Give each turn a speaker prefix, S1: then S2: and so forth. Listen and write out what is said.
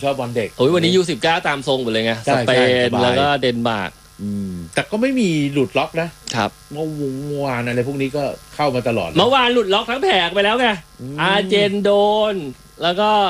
S1: ชอบบอลเด็ก
S2: โอ้ยวันนี้U19ตามทรงหมดเลยไงสเปนแล้วก็เดนมาร์ก
S1: แต่ก็ไม่มีหลุดล็อกนะครับเมื่อวานอะไรพวกนี้ก็เข้ามาตลอด
S2: เมื่อวานหลุดล็อกทั้งแผงไปแล้วไงอาร์เจนโดนแล้วก็